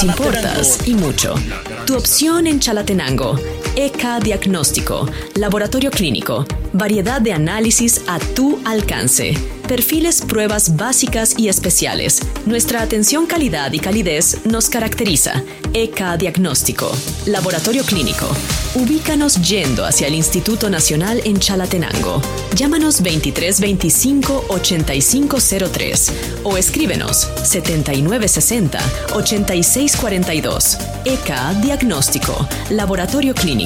les importas y mucho. Tu opción en Chalatenango. ECA Diagnóstico, laboratorio clínico, variedad de análisis a tu alcance. Perfiles, pruebas básicas y especiales. Nuestra atención, calidad y calidez nos caracteriza. ECA Diagnóstico, laboratorio clínico. Ubícanos yendo hacia el Instituto Nacional en Chalatenango. Llámanos 2325 8503 o escríbenos 7960 8642. ECA Diagnóstico, laboratorio clínico.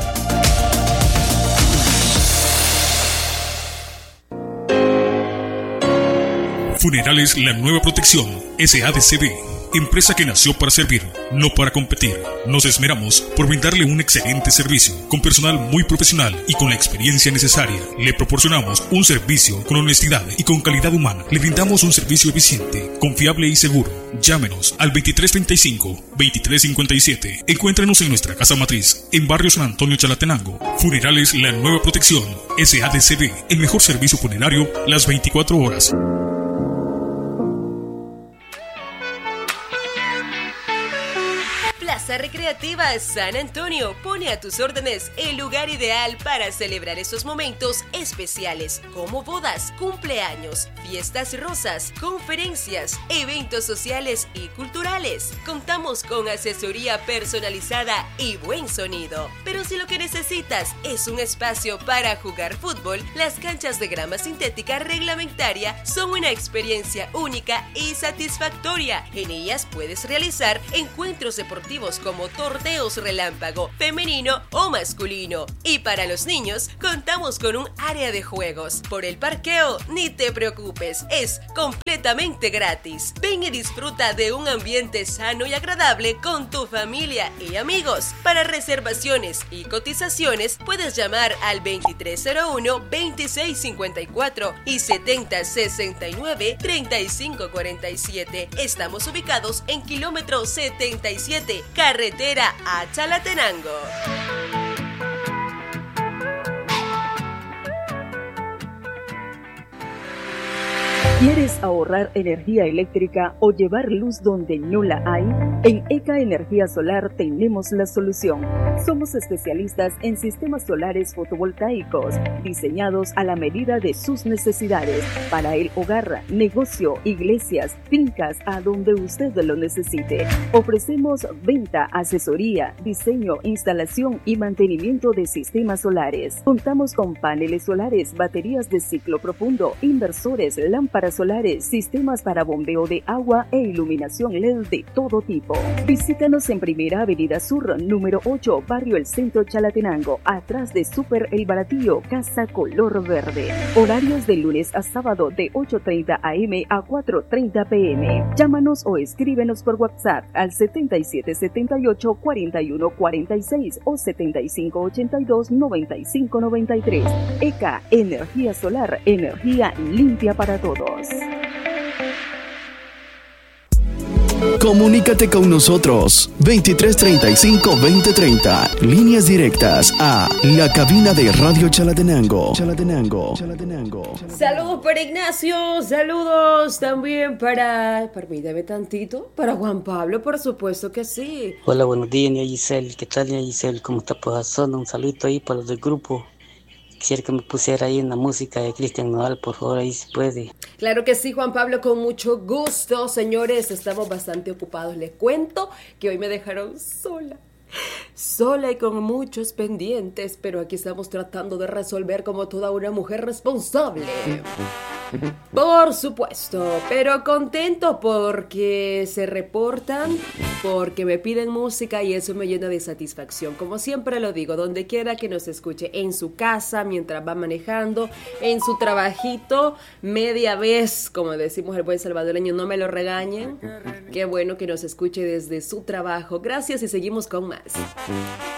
Funerales La Nueva Protección, SADCB, empresa que nació para servir, no para competir. Nos esmeramos por brindarle un excelente servicio, con personal muy profesional y con la experiencia necesaria. Le proporcionamos un servicio con honestidad y con calidad humana. Le brindamos un servicio eficiente, confiable y seguro. Llámenos al 2335-2357. Encuéntrenos en nuestra casa matriz, en Barrio San Antonio, Chalatenango. Funerales La Nueva Protección, SADCB, el mejor servicio funerario las 24 horas. Plaza Recreativa San Antonio pone a tus órdenes el lugar ideal para celebrar esos momentos especiales como bodas, cumpleaños, fiestas rosas, conferencias, eventos sociales y culturales. Contamos con asesoría personalizada y buen sonido. Pero si lo que necesitas es un espacio para jugar fútbol, las canchas de grama sintética reglamentaria son una experiencia única y satisfactoria. En ellas puedes realizar encuentros deportivos como torneos relámpago, femenino o masculino. Y para los niños, contamos con un área de juegos. Por el parqueo, ni te preocupes, es completamente gratis. Ven y disfruta de un ambiente sano y agradable con tu familia y amigos. Para reservaciones y cotizaciones, puedes llamar al 2301-2654 y 7069-3547. Estamos ubicados en kilómetro 77, carretera a Chalatenango. ¿Quieres ahorrar energía eléctrica o llevar luz donde no la hay? En ECA Energía Solar tenemos la solución. Somos especialistas en sistemas solares fotovoltaicos, diseñados a la medida de sus necesidades, para el hogar, negocio, iglesias, fincas, a donde usted lo necesite. Ofrecemos venta, asesoría, diseño, instalación y mantenimiento de sistemas solares. Contamos con paneles solares, baterías de ciclo profundo, inversores, lámparas solares, sistemas para bombeo de agua e iluminación LED de todo tipo. Visítanos en Primera Avenida Sur, número 8, Barrio El Centro, Chalatenango, atrás de Super El Baratillo, casa color verde. Horarios de lunes a sábado de 8:30 a.m. a 4:30 p.m. Llámanos o escríbenos por WhatsApp al 7778-4146 o 7582-9593. ECA Energía Solar, energía limpia para todos. Comunícate con nosotros 2335-2030, líneas directas a la cabina de Radio Chalatenango. Saludos para Ignacio, saludos también permítame tantito, para Juan Pablo, por supuesto que sí. Hola, buenos días, Nia Giselle. ¿Qué tal, Nia Giselle? ¿Cómo está por la zona? Un saludito ahí para los del grupo. Quisiera que me pusiera ahí en la música de Cristian Nodal, por favor, ahí si puede. Claro que sí, Juan Pablo, con mucho gusto. Señores, estamos bastante ocupados. Les cuento que hoy me dejaron sola y con muchos pendientes, pero aquí estamos tratando de resolver como toda una mujer responsable. Por supuesto, pero contento porque se reportan, porque me piden música y eso me llena de satisfacción. Como siempre lo digo, donde quiera que nos escuche, en su casa, mientras va manejando, en su trabajito, media vez, como decimos el buen salvadoreño, no me lo regañen. Qué bueno que nos escuche desde su trabajo. Gracias y seguimos con más.